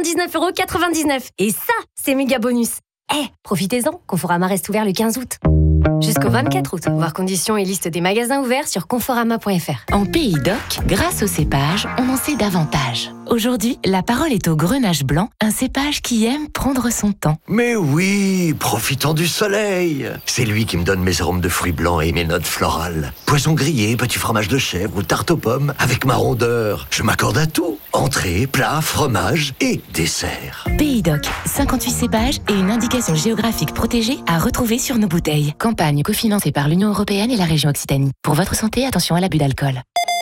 79,99€. Et ça, c'est méga bonus. Profitez-en, Conforama reste ouvert le 15 août. Jusqu'au 24 août. Voir conditions et liste des magasins ouverts sur conforama.fr. En Pays d'Oc, grâce au cépage, on en sait davantage. Aujourd'hui, la parole est au Grenache blanc, un cépage qui aime prendre son temps. Mais oui, profitons du soleil. C'est lui qui me donne mes arômes de fruits blancs et mes notes florales. Poisson grillé, petit fromage de chèvre ou tarte aux pommes avec ma rondeur. Je m'accorde à tout. Entrée, plat, fromage et dessert. Pays d'Oc, 58 cépages et une indication géographique protégée à retrouver sur nos bouteilles. Campagne cofinancée par l'Union européenne et la région Occitanie. Pour votre santé, attention à l'abus d'alcool.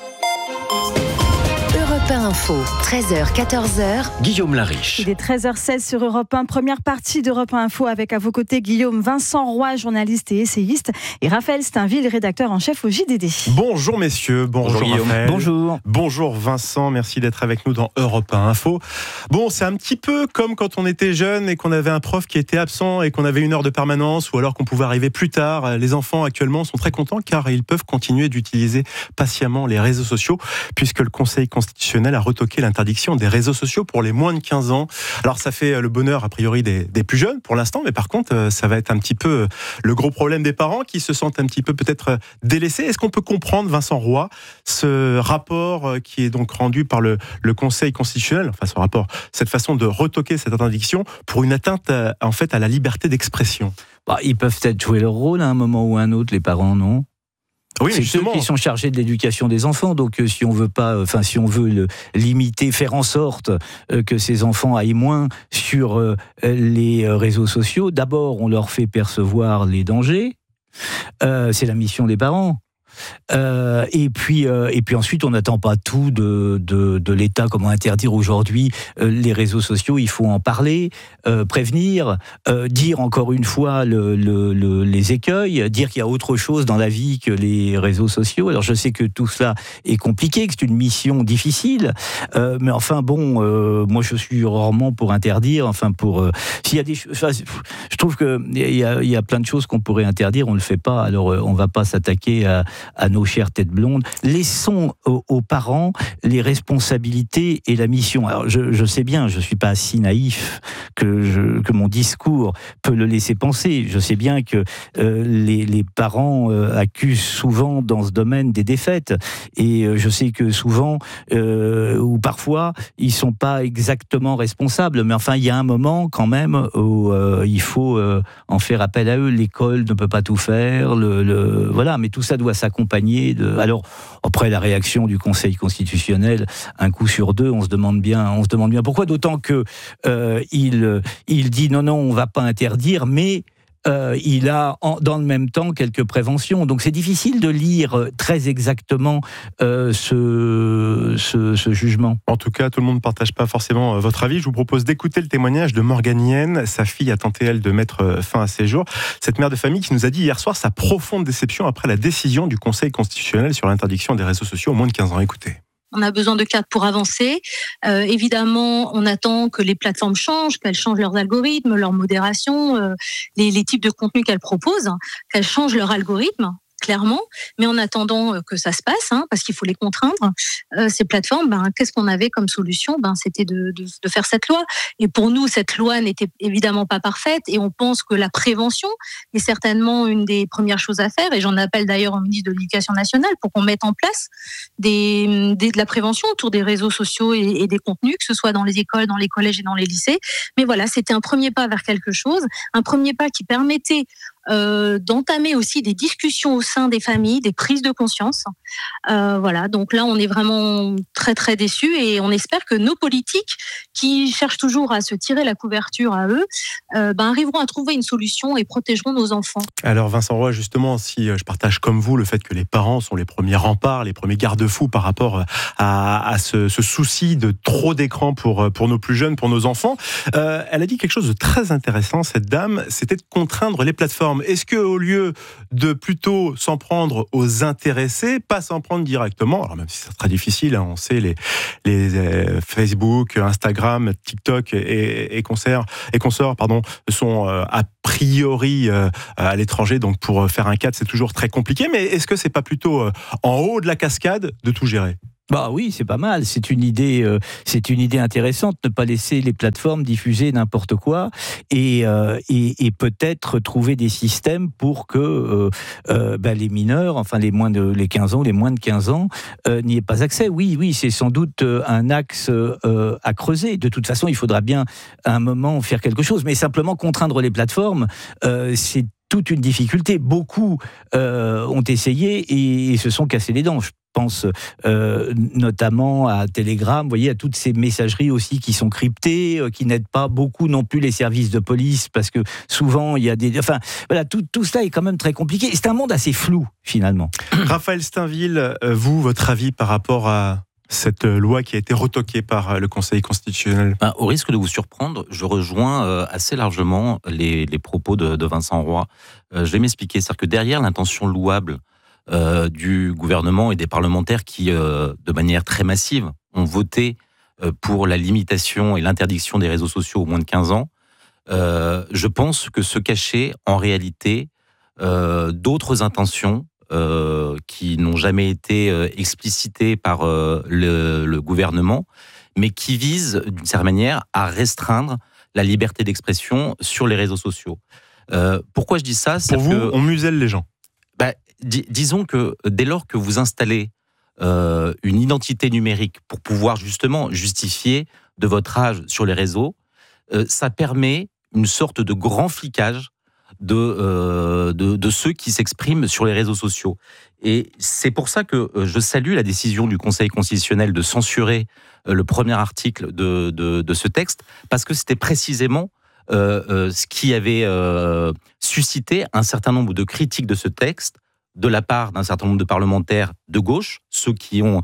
Europe 1 Info, 13h, 14h. Guillaume Lariche. Il est 13h16 sur Europe 1. Première partie d'Europe 1 Info avec à vos côtés Guillaume, Vincent Roy, journaliste et essayiste, et Raphaël Steinville, rédacteur en chef au JDD. Bonjour messieurs, bonjour Guillaume. Raphaël. Bonjour. Bonjour Vincent, merci d'être avec nous dans Europe 1 Info. Bon, c'est un petit peu comme quand on était jeune et qu'on avait un prof qui était absent et qu'on avait une heure de permanence ou alors qu'on pouvait arriver plus tard. Les enfants actuellement sont très contents car ils peuvent continuer d'utiliser patiemment les réseaux sociaux puisque le Conseil constitutionnel a retoqué l'interdiction des réseaux sociaux pour les moins de 15 ans. Alors ça fait le bonheur a priori des plus jeunes pour l'instant, mais par contre ça va être un petit peu le gros problème des parents qui se sentent un petit peu peut-être délaissés. Est-ce qu'on peut comprendre, Vincent Roy, ce rapport qui est donc rendu par le Conseil constitutionnel, enfin ce rapport, cette façon de retoquer cette interdiction pour une atteinte en fait à la liberté d'expression? Ils peuvent peut-être jouer leur rôle à un moment ou à un autre, les parents, non ? Oui, c'est ceux qui sont chargés de l'éducation des enfants. Donc, si on veut limiter, faire en sorte que ces enfants aillent moins sur les réseaux sociaux, d'abord, on leur fait percevoir les dangers. C'est la mission des parents. Et puis ensuite, on n'attend pas tout de l'État. Comment interdire aujourd'hui les réseaux sociaux? Il faut en parler, prévenir, dire encore une fois les écueils, dire qu'il y a autre chose dans la vie que les réseaux sociaux. Alors je sais que tout cela est compliqué, que c'est une mission difficile, mais enfin bon, moi je suis rarement pour interdire. S'il y a des choses, je trouve que il y a plein de choses qu'on pourrait interdire, on ne le fait pas. Alors on va pas s'attaquer à nos chères têtes blondes. Laissons aux parents les responsabilités et la mission. Alors je sais bien, je suis pas si naïf que mon discours peut le laisser penser. Je sais bien que les parents accusent souvent dans ce domaine des défaites, et je sais que souvent ou parfois ils sont pas exactement responsables, mais enfin il y a un moment quand même où il faut en faire appel à eux. L'école ne peut pas tout faire, voilà, mais tout ça doit s'accompagner. Alors après la réaction du Conseil constitutionnel, un coup sur deux, on se demande bien pourquoi. D'autant que il dit non, on va pas interdire, mais il a dans le même temps quelques préventions. Donc c'est difficile de lire très exactement ce jugement. En tout cas, tout le monde ne partage pas forcément votre avis. Je vous propose d'écouter le témoignage de Morgane Yen. Sa fille a tenté, elle, de mettre fin à ses jours. Cette mère de famille qui nous a dit hier soir sa profonde déception après la décision du Conseil constitutionnel sur l'interdiction des réseaux sociaux aux moins de 15 ans. Écoutez. On a besoin de cadres pour avancer. Évidemment, on attend que les plateformes changent, qu'elles changent leurs algorithmes, leur modération, les types de contenus qu'elles proposent, qu'elles changent leur algorithme, clairement. Mais en attendant que ça se passe, parce qu'il faut les contraindre, ces plateformes, qu'est-ce qu'on avait comme solution ? C'était de faire cette loi. Et pour nous, cette loi n'était évidemment pas parfaite, et on pense que la prévention est certainement une des premières choses à faire. Et j'en appelle d'ailleurs au ministre de l'Éducation nationale pour qu'on mette en place de la prévention autour des réseaux sociaux et des contenus, que ce soit dans les écoles, dans les collèges et dans les lycées. Mais voilà, c'était un premier pas vers quelque chose, un premier pas qui permettait d'entamer aussi des discussions au sein des familles, des prises de conscience. Voilà, donc là on est vraiment très très déçus, et on espère que nos politiques, qui cherchent toujours à se tirer la couverture à eux, arriveront à trouver une solution et protégeront nos enfants. Alors Vincent Roy, justement, si je partage comme vous le fait que les parents sont les premiers remparts, les premiers garde-fous par rapport à ce souci de trop d'écran pour nos plus jeunes, pour nos enfants, elle a dit quelque chose de très intéressant, cette dame, c'était de contraindre les plateformes. Est-ce qu'au lieu de plutôt s'en prendre aux intéressés, pas s'en prendre directement, alors même si c'est très difficile, on sait les Facebook, Instagram, TikTok et consorts sont a priori à l'étranger, donc pour faire un cadre c'est toujours très compliqué, mais est-ce que c'est pas plutôt en haut de la cascade de tout gérer ? Bah oui, c'est pas mal. C'est une idée intéressante. Ne pas laisser les plateformes diffuser n'importe quoi et peut-être trouver des systèmes pour que les mineurs, enfin les moins de 15 ans, n'y aient pas accès. Oui, c'est sans doute un axe à creuser. De toute façon, il faudra bien à un moment faire quelque chose. Mais simplement contraindre les plateformes, c'est toute une difficulté. Beaucoup ont essayé et se sont cassés les dents. Je pense notamment à Telegram, vous voyez, à toutes ces messageries aussi qui sont cryptées, qui n'aident pas beaucoup non plus les services de police, parce que souvent il y a des... Enfin, voilà, tout cela est quand même très compliqué. C'est un monde assez flou, finalement. Raphaël Steinville, vous, votre avis par rapport à cette loi qui a été retoquée par le Conseil constitutionnel? Au risque de vous surprendre, je rejoins assez largement les propos de Vincent Roy. Je vais m'expliquer. C'est-à-dire que derrière l'intention louable du gouvernement et des parlementaires qui, de manière très massive, ont voté pour la limitation et l'interdiction des réseaux sociaux aux moins de 15 ans, je pense que se cachaient en réalité d'autres intentions qui n'ont jamais été explicitées par le gouvernement, mais qui visent, d'une certaine manière, à restreindre la liberté d'expression sur les réseaux sociaux. Pourquoi je dis ça? Pour vous, on muselle les gens. Disons que dès lors que vous installez une identité numérique pour pouvoir justement justifier de votre âge sur les réseaux, ça permet une sorte de grand flicage de ceux qui s'expriment sur les réseaux sociaux. Et c'est pour ça que je salue la décision du Conseil constitutionnel de censurer le premier article de ce texte, parce que c'était précisément ce qui avait suscité un certain nombre de critiques de ce texte de la part d'un certain nombre de parlementaires de gauche, ceux qui ont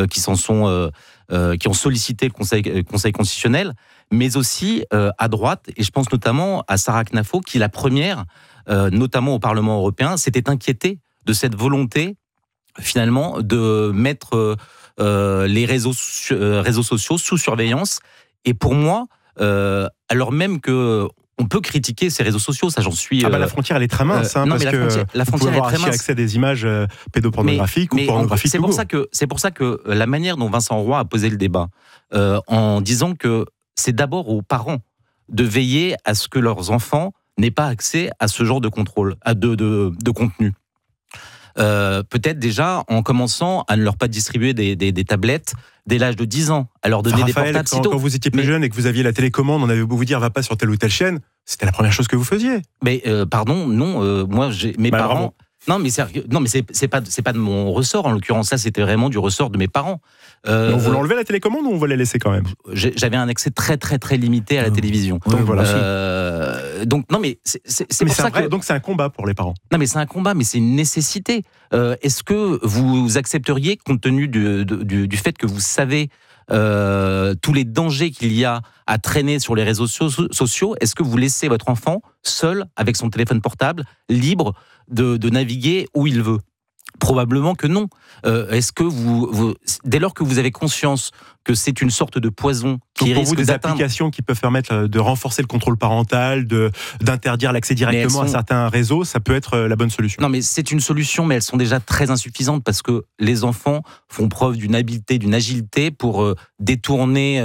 sollicité le Conseil constitutionnel, mais aussi à droite, et je pense notamment à Sarah Knafo, qui la première, notamment au Parlement européen, s'était inquiétée de cette volonté, finalement, de mettre les réseaux sociaux sous surveillance. Et pour moi, alors même que on peut critiquer ces réseaux sociaux, ça j'en suis... la frontière elle est très mince, parce que la frontière vous pouvez avoir accès à des images pédopornographiques ou pornographiques. C'est pour ça que la manière dont Vincent Roy a posé le débat, en disant que c'est d'abord aux parents de veiller à ce que leurs enfants n'aient pas accès à ce genre de contrôle, de contenu. Peut-être déjà en commençant à ne leur pas distribuer des tablettes dès l'âge de 10 ans, à leur donner Raphaël, des portables quand vous étiez plus jeune et que vous aviez la télécommande, on avait beau vous dire va pas sur telle ou telle chaîne, c'était la première chose que vous faisiez. Mais pardon, non, moi mes parents... Bravo. Non, mais c'est pas de mon ressort, en l'occurrence, là, c'était vraiment du ressort de mes parents. On voulait enlever la télécommande ou on voulait la laisser quand même? J'avais un accès très très très limité à la télévision. Donc voilà. Donc non, mais c'est pour ça que... Donc c'est un combat pour les parents. Non, mais c'est un combat, mais c'est une nécessité. Est-ce que vous accepteriez, compte tenu du fait que vous savez tous les dangers qu'il y a à traîner sur les réseaux sociaux, est-ce que vous laissez votre enfant seul avec son téléphone portable, libre de naviguer où il veut? Probablement que non. Est-ce que dès lors que vous avez conscience que c'est une sorte de poison qui pour risque vous, des applications qui peuvent permettre de renforcer le contrôle parental, d'interdire l'accès directement à certains réseaux, ça peut être la bonne solution? Non, mais c'est une solution, mais elles sont déjà très insuffisantes parce que les enfants font preuve d'une habileté, d'une agilité pour détourner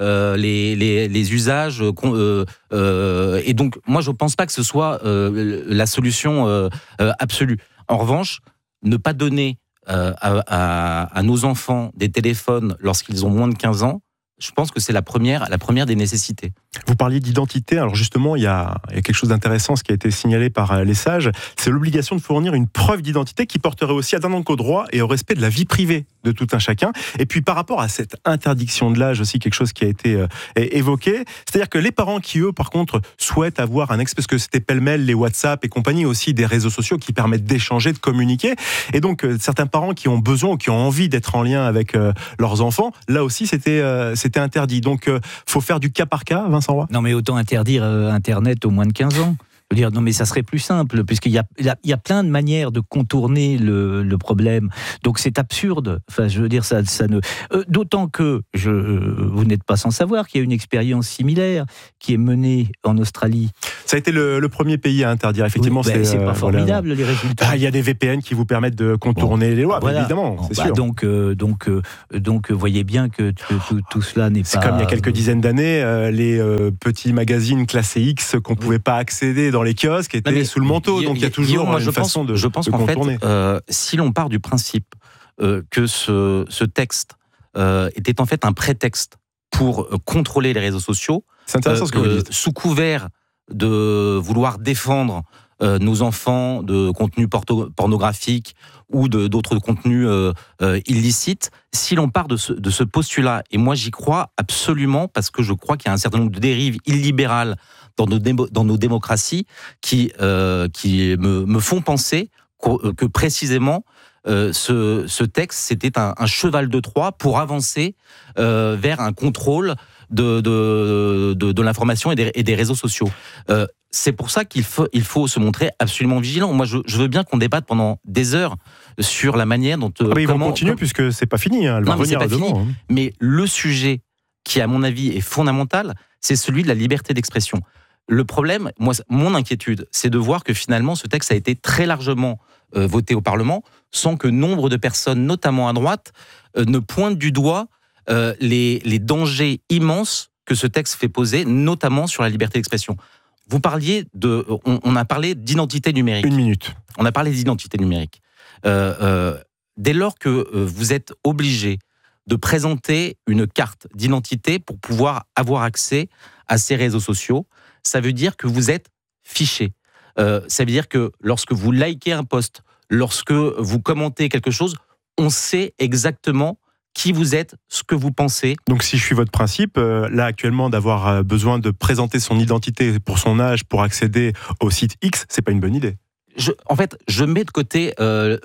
les usages. Et donc, moi, je ne pense pas que ce soit la solution absolue. En revanche, ne pas donner à nos enfants des téléphones lorsqu'ils ont moins de 15 ans, je pense que c'est la première des nécessités. Vous parliez d'identité, alors justement, il y a quelque chose d'intéressant, ce qui a été signalé par les sages, c'est l'obligation de fournir une preuve d'identité qui porterait aussi atteinte au droit et au respect de la vie privée de tout un chacun. Et puis par rapport à cette interdiction de l'âge aussi, quelque chose qui a été évoqué, c'est-à-dire que les parents qui, eux, par contre, souhaitent avoir un accès, parce que c'était pêle-mêle, les WhatsApp et compagnie, aussi des réseaux sociaux qui permettent d'échanger, de communiquer, et donc certains parents qui ont besoin ou qui ont envie d'être en lien avec leurs enfants, là aussi c'était interdit. Donc faut faire du cas par cas, Vincent Roy? Non, mais autant interdire Internet aux moins de 15 ans. Je veux dire, non, mais ça serait plus simple, puisqu'il y a plein de manières de contourner le problème. Donc c'est absurde. Enfin, je veux dire, ça ne. D'autant que vous n'êtes pas sans savoir qu'il y a une expérience similaire qui est menée en Australie. Ça a été le premier pays à interdire. Effectivement, oui, c'est pas formidable les résultats. Il y a des VPN qui vous permettent de contourner les lois, voilà. Évidemment. C'est sûr. Donc, vous voyez bien que tout cela n'est pas. C'est comme il y a quelques dizaines d'années, les petits magazines classés X qu'on pouvait pas accéder dans les kiosques étaient sous le manteau. Donc il y a toujours une façon de contourner. Je pense qu'en fait, si l'on part du principe que ce texte était en fait un prétexte pour contrôler les réseaux sociaux, c'est intéressant ce que vous dites. Sous couvert de vouloir défendre nos enfants de contenus pornographiques ou d'autres contenus illicites, si l'on part de ce postulat, et moi j'y crois absolument, parce que je crois qu'il y a un certain nombre de dérives illibérales dans nos démocraties qui me font penser que précisément ce texte, c'était un cheval de Troie pour avancer vers un contrôle de l'information et des réseaux sociaux. C'est pour ça qu'il faut se montrer absolument vigilant. Moi, je veux bien qu'on débatte pendant des heures sur la manière dont... ils vont continuer puisque c'est pas fini, elle va revenir demain. Mais le sujet qui, à mon avis, est fondamental, c'est celui de la liberté d'expression. Le problème, mon inquiétude, c'est de voir que finalement, ce texte a été très largement voté au Parlement, sans que nombre de personnes, notamment à droite, ne pointent du doigt les dangers immenses que ce texte fait poser, notamment sur la liberté d'expression. Vous parliez on a parlé d'identité numérique. 1 minute. On a parlé d'identité numérique. Dès lors que vous êtes obligé de présenter une carte d'identité pour pouvoir avoir accès à ces réseaux sociaux, ça veut dire que vous êtes fiché. Ça veut dire que lorsque vous likez un post, lorsque vous commentez quelque chose, on sait exactement qui vous êtes, ce que vous pensez. Donc si je suis votre principe, là actuellement d'avoir besoin de présenter son identité pour son âge pour accéder au site X, c'est pas une bonne idée. En fait, je mets de côté le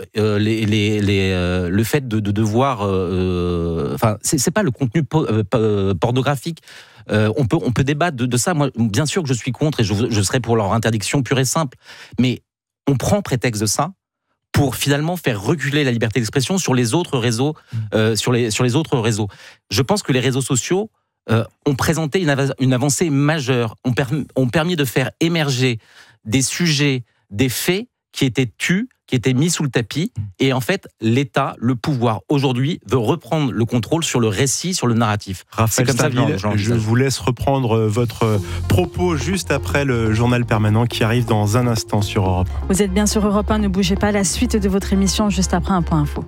fait de devoir... Enfin, c'est pas le contenu pornographique. On peut débattre de ça. Moi, bien sûr que je suis contre et je serai pour leur interdiction pure et simple. Mais on prend prétexte de ça pour finalement faire reculer la liberté d'expression sur les autres réseaux. Sur les autres réseaux. Je pense que les réseaux sociaux ont présenté une avancée majeure, ont permis de faire émerger des sujets, des faits qui étaient tus, qui étaient mis sous le tapis. Et en fait, l'État, le pouvoir, aujourd'hui, veut reprendre le contrôle sur le récit, sur le narratif. Raphaël Steinville, je vous laisse reprendre votre propos juste après le journal permanent qui arrive dans un instant sur Europe 1. Vous êtes bien sur Europe 1, ne bougez pas. La suite de votre émission juste après un point info.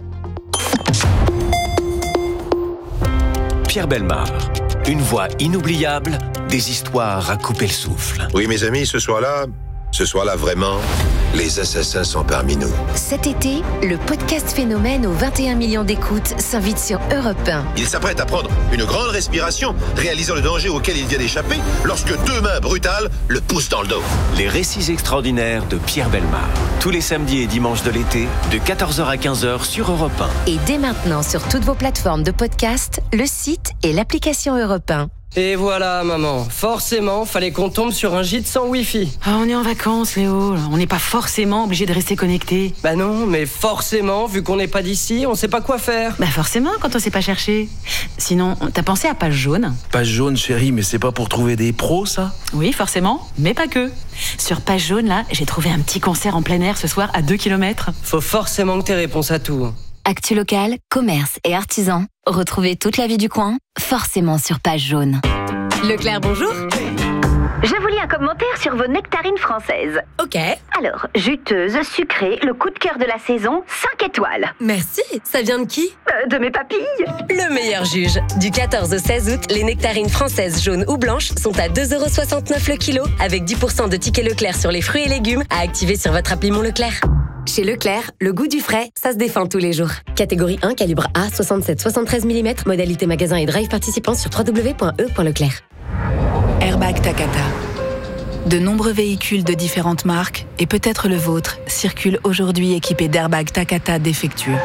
Pierre Bellemare, une voix inoubliable, des histoires à couper le souffle. Oui, mes amis, ce soir-là, vraiment, les assassins sont parmi nous. Cet été, le podcast Phénomène aux 21 millions d'écoutes s'invite sur Europe 1. Il s'apprête à prendre une grande respiration, réalisant le danger auquel il vient d'échapper, lorsque 2 mains brutales le poussent dans le dos. Les récits extraordinaires de Pierre Bellemare. Tous les samedis et dimanches de l'été, de 14h à 15h sur Europe 1. Et dès maintenant sur toutes vos plateformes de podcast, le site et l'application Europe 1. Et voilà, maman. Forcément, fallait qu'on tombe sur un gîte sans Wi-Fi. Ah, on est en vacances, Léo. On n'est pas forcément obligé de rester connecté. Bah non, mais forcément, vu qu'on n'est pas d'ici, on sait pas quoi faire. Bah forcément, quand on sait pas chercher. Sinon, t'as pensé à Page Jaune ? Page Jaune, chérie, mais c'est pas pour trouver des pros, ça ? Oui, forcément, mais pas que. Sur Page Jaune, là, j'ai trouvé un petit concert en plein air ce soir à 2 km. Faut forcément que t'aies réponse à tout. Actu locale, commerce et artisans. Retrouvez toute la vie du coin, forcément sur Page Jaune. Leclerc, bonjour. Je vous lis un commentaire sur vos nectarines françaises. Ok. Alors, juteuse, sucrée, le coup de cœur de la saison, 5 étoiles. Merci. Ça vient de qui ? De mes papilles. Le meilleur juge. Du 14 au 16 août, les nectarines françaises jaunes ou blanches sont à 2,69€ le kilo, avec 10% de tickets Leclerc sur les fruits et légumes à activer sur votre appli Mon Leclerc. Chez Leclerc, le goût du frais, ça se défend tous les jours. Catégorie 1, calibre A, 67-73 mm, modalité magasin et drive participant sur www.e.leclerc. Airbag Takata. De nombreux véhicules de différentes marques, et peut-être le vôtre, circulent aujourd'hui équipés d'airbags Takata défectueux.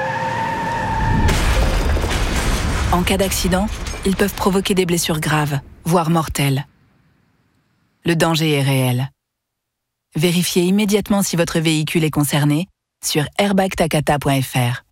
En cas d'accident, ils peuvent provoquer des blessures graves, voire mortelles. Le danger est réel. Vérifiez immédiatement si votre véhicule est concerné sur airbagtakata.fr.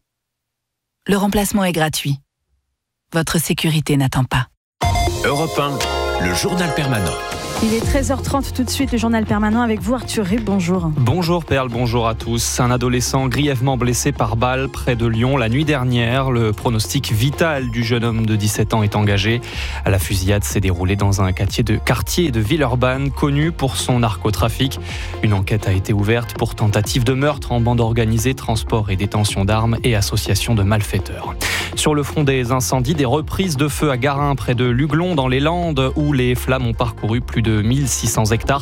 Le remplacement est gratuit. Votre sécurité n'attend pas. Europe 1, le journal permanent. Il est 13h30 tout de suite, le journal permanent avec vous Arthur Rib, bonjour. Bonjour Perle, bonjour à tous. Un adolescent grièvement blessé par balle près de Lyon la nuit dernière. Le pronostic vital du jeune homme de 17 ans est engagé. La fusillade s'est déroulée dans un quartier de Villeurbanne connu pour son narcotrafic. Une enquête a été ouverte pour tentative de meurtre en bande organisée, transport et détention d'armes et association de malfaiteurs. Sur le front des incendies, des reprises de feu à Garin près de Luglon dans les Landes où les flammes ont parcouru plus de 1600 hectares.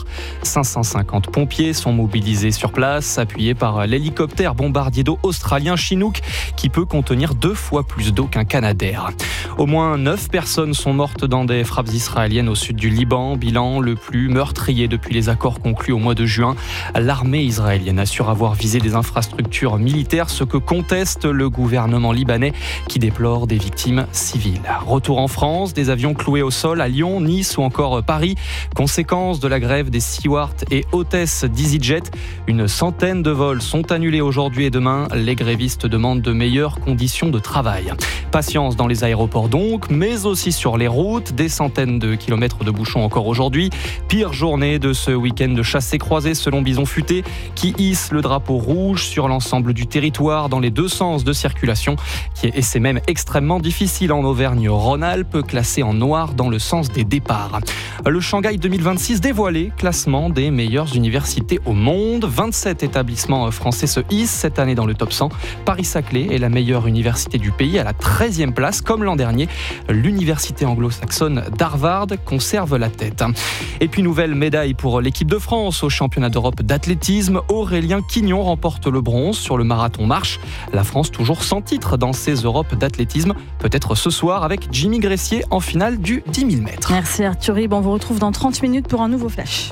550 pompiers sont mobilisés sur place, appuyés par l'hélicoptère bombardier d'eau australien Chinook qui peut contenir 2 fois plus d'eau qu'un Canadair. Au moins 9 personnes sont mortes dans des frappes israéliennes au sud du Liban, bilan le plus meurtrier depuis les accords conclus au mois de juin. L'armée israélienne assure avoir visé des infrastructures militaires, ce que conteste le gouvernement libanais qui déplore des victimes civiles. Retour en France, des avions cloués au sol à Lyon, Nice ou encore Paris. Conséquence de la grève des stewards et hôtesses d'EasyJet, une centaine de vols sont annulés aujourd'hui et demain. Les grévistes demandent de meilleures conditions de travail. Patience dans les aéroports donc, mais aussi sur les routes. Des centaines de kilomètres de bouchons encore aujourd'hui. Pire journée de ce week-end de chassé-croisé selon Bison Futé, qui hisse le drapeau rouge sur l'ensemble du territoire dans les 2 sens de circulation. Et c'est même extrêmement difficile en Auvergne-Rhône-Alpes, classé en noir dans le sens des départs. Le Shanghai 2026 dévoilé, classement des meilleures universités au monde. 27 établissements français se hissent cette année dans le top 100. Paris-Saclay est la meilleure université du pays à la 13e place, comme l'an dernier. L'université anglo-saxonne d'Harvard conserve la tête. Et puis nouvelle médaille pour l'équipe de France au championnat d'Europe d'athlétisme. Aurélien Quignon remporte le bronze sur le marathon marche. La France toujours sans titre dans ces Europes d'athlétisme. Peut-être ce soir avec Jimmy Gressier en finale du 10 000 mètres. Merci Arthur Rib, on vous retrouve dans 30 minutes pour un nouveau flash.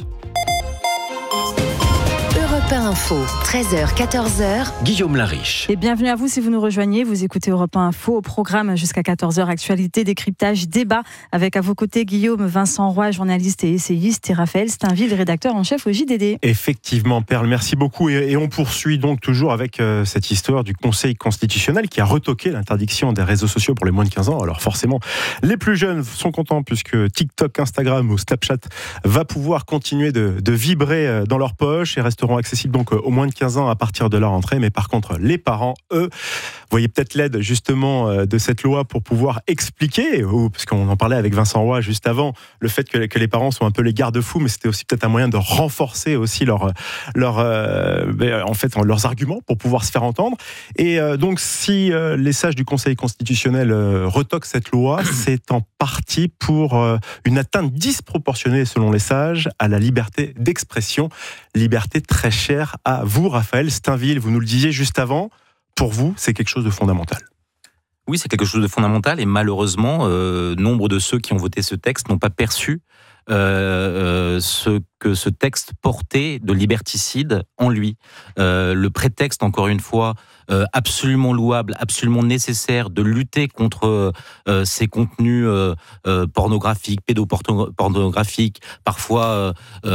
Europe 1 Info, 13h, 14h. Guillaume Lariche. Et bienvenue à vous si vous nous rejoignez. Vous écoutez Europe 1 Info au programme jusqu'à 14h. Actualité, décryptage, débat avec à vos côtés Guillaume Vincent Roy, journaliste et essayiste, et Raphaël Steinville, rédacteur en chef au JDD. Effectivement, Perle, merci beaucoup. Et on poursuit donc toujours avec cette histoire du Conseil constitutionnel qui a retoqué l'interdiction des réseaux sociaux pour les moins de 15 ans. Alors forcément, les plus jeunes sont contents puisque TikTok, Instagram ou Snapchat va pouvoir continuer de vibrer dans leur poche et resteront accessibles donc aux moins de 15 ans à partir de leur entrée. Mais par contre, les parents, eux, voyez peut-être l'aide justement de cette loi pour pouvoir expliquer, parce qu'on en parlait avec Vincent Roy juste avant, le fait que les parents sont un peu les garde-fous, mais c'était aussi peut-être un moyen de renforcer aussi leurs arguments pour pouvoir se faire entendre. Et donc, si les sages du Conseil constitutionnel retoquent cette loi, c'est en partie pour une atteinte disproportionnée, selon les sages, à la liberté d'expression. Liberté très chère à vous, Raphaël Steinville. Vous nous le disiez juste avant, pour vous, c'est quelque chose de fondamental. Oui, c'est quelque chose de fondamental et malheureusement, nombre de ceux qui ont voté ce texte n'ont pas perçu ce que ce texte portait de liberticide en lui. Le prétexte, encore une fois, absolument louable, absolument nécessaire de lutter contre ces contenus pornographiques, pédopornographiques, parfois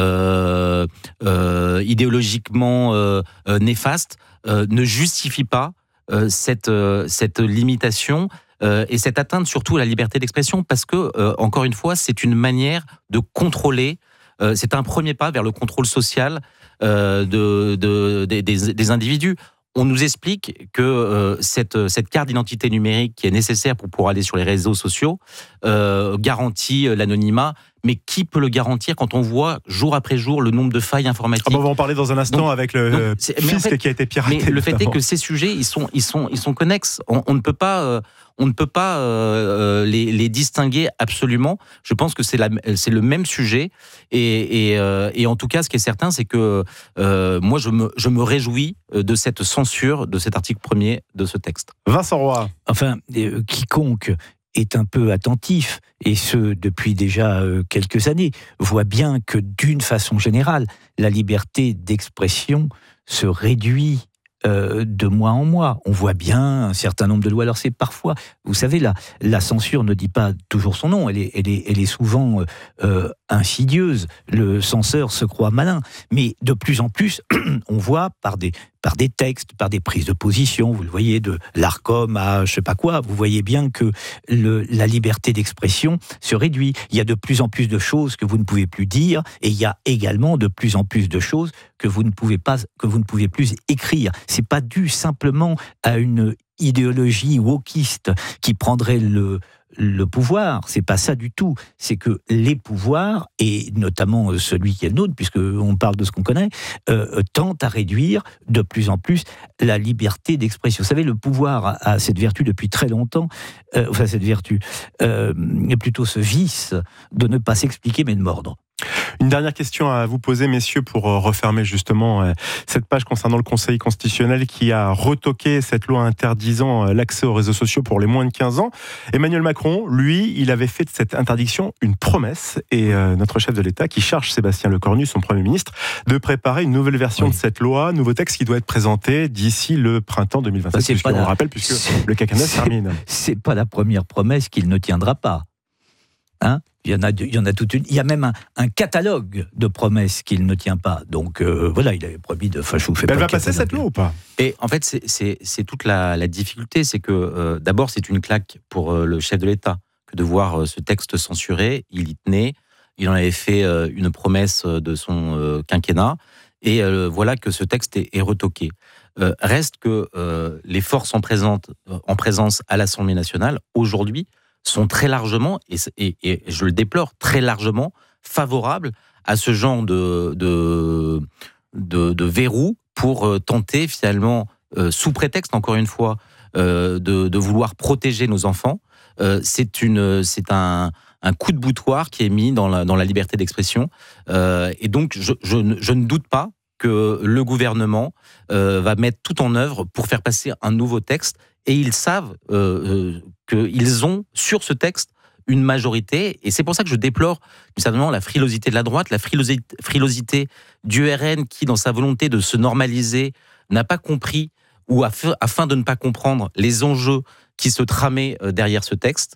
idéologiquement néfastes, ne justifie pas cette limitation et cette atteinte surtout à la liberté d'expression parce que, encore une fois, c'est une manière de contrôler, c'est un premier pas vers le contrôle social des individus. On nous explique que cette carte d'identité numérique qui est nécessaire pour pouvoir aller sur les réseaux sociaux garantit l'anonymat. Mais qui peut le garantir quand on voit jour après jour le nombre de failles informatiques ? On va en parler dans un instant avec le fisc qui a été piraté. Mais le fait est que ces sujets, ils sont connexes. On ne peut pas les distinguer absolument. Je pense que c'est le même sujet. Et en tout cas, ce qui est certain, c'est que moi, je me réjouis de cette censure de cet article 1er de ce texte. Vincent Roy. Enfin, quiconque est un peu attentif, et ce depuis déjà quelques années, voit bien que d'une façon générale, la liberté d'expression se réduit de mois en mois. On voit bien un certain nombre de lois. Alors c'est parfois, vous savez, la censure ne dit pas toujours son nom. Elle est souvent insidieuse. Le censeur se croit malin. Mais de plus en plus, on voit par des textes, par des prises de position, vous le voyez, de l'Arcom à je sais pas quoi, vous voyez bien que la liberté d'expression se réduit. Il y a de plus en plus de choses que vous ne pouvez plus dire, et il y a également de plus en plus de choses que vous ne pouvez plus écrire. C'est pas dû simplement à une idéologie wokiste qui prendrait le pouvoir, c'est pas ça du tout. C'est que les pouvoirs, et notamment celui qui est le nôtre, puisqu'on parle de ce qu'on connaît, tentent à réduire de plus en plus la liberté d'expression. Vous savez, le pouvoir a cette vertu depuis très longtemps, cette vertu, et plutôt ce vice de ne pas s'expliquer mais de mordre. Une dernière question à vous poser, messieurs, pour refermer justement cette page concernant le Conseil constitutionnel qui a retoqué cette loi interdisant l'accès aux réseaux sociaux pour les moins de 15 ans. Emmanuel Macron, lui, il avait fait de cette interdiction une promesse, et notre chef de l'État qui charge Sébastien Lecornu, son Premier ministre, de préparer une nouvelle version de cette loi, nouveau texte qui doit être présenté d'ici le printemps 2027, puisqu'on rappelle, puisque le quinquennat termine. C'est pas la première promesse qu'il ne tiendra pas. Hein ? Il y en a toute une. Il y a même un catalogue de promesses qu'il ne tient pas. Donc voilà, il avait promis de. Enfin, je vous fais pas. Elle va passer cette loi ou pas ? Et en fait, c'est toute la difficulté, c'est que d'abord c'est une claque pour le chef de l'État que de voir ce texte censuré. Il y tenait. Il en avait fait une promesse de son quinquennat. Et voilà que ce texte est retoqué. Reste que les forces en présence à l'Assemblée nationale aujourd'hui sont très largement, et je le déplore, très largement favorables à ce genre de verrou pour tenter finalement, sous prétexte encore une fois, de vouloir protéger nos enfants. C'est un coup de boutoir qui est mis dans la liberté d'expression. Et donc je ne doute pas que le gouvernement va mettre tout en œuvre pour faire passer un nouveau texte. Et ils savent qu'ils ont sur ce texte une majorité. Et c'est pour ça que je déplore certainement la frilosité de la droite, la frilosité du RN qui, dans sa volonté de se normaliser, n'a pas compris, ou afin de ne pas comprendre les enjeux qui se tramaient derrière ce texte.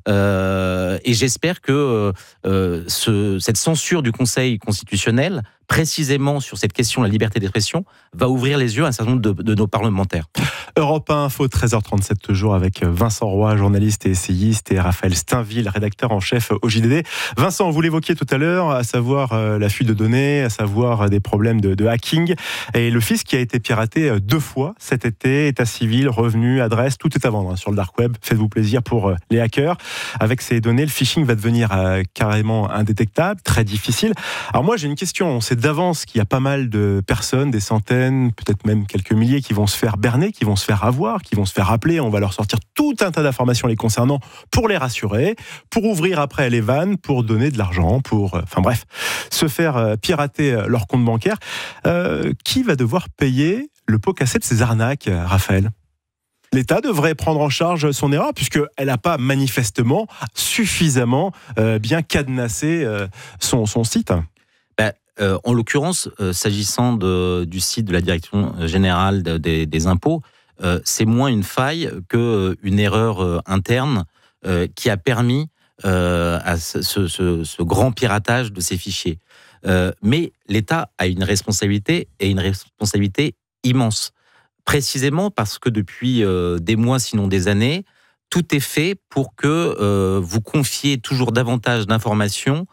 Et j'espère que cette censure du Conseil constitutionnel, précisément sur cette question de la liberté d'expression, va ouvrir les yeux à un certain nombre de nos parlementaires. Europe 1 Info, 13h37 toujours avec Vincent Roy, journaliste et essayiste, et Raphaël Steinville, rédacteur en chef au JDD. Vincent, vous l'évoquiez tout à l'heure, à savoir la fuite de données, à savoir des problèmes de hacking, et le fisc qui a été piraté 2 fois cet été, état civil, revenus, adresse, tout est à vendre sur le dark web. Faites-vous plaisir pour les hackers. Avec ces données, le phishing va devenir carrément indétectable, très difficile. Alors moi, j'ai une question. On sait d'avance qu'il y a pas mal de personnes, des centaines, peut-être même quelques milliers, qui vont se faire berner, qui vont se faire avoir, qui vont se faire appeler. On va leur sortir tout un tas d'informations les concernant pour les rassurer, pour ouvrir après les vannes, pour donner de l'argent, pour, enfin bref, se faire pirater leur compte bancaire. Qui va devoir payer le pot cassé de ces arnaques, Raphaël ? L'État devrait prendre en charge son erreur, puisqu'elle n'a pas manifestement suffisamment bien cadenassé son site. En l'occurrence, s'agissant du site de la Direction générale des impôts, c'est moins une faille qu'une erreur interne qui a permis à ce grand piratage de ces fichiers. Mais l'État a une responsabilité, et une responsabilité immense. Précisément parce que depuis des mois, sinon des années, tout est fait pour que vous confiez toujours davantage d'informations